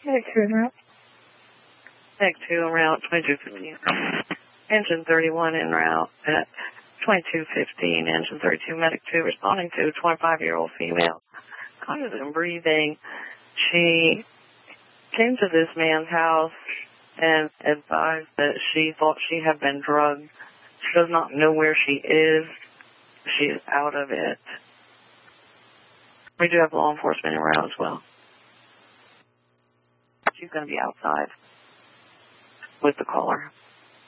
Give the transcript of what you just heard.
Medic 2 en route. Medic 2 en route, 2215. Engine 31 en route at 2215. Engine 32, Medic 2 responding to 25-year-old female. Conscious and breathing. She came to this man's house and advised that she thought she had been drugged. She does not know where she is. She is out of it. We do have law enforcement en route as well. She's going to be outside with the caller.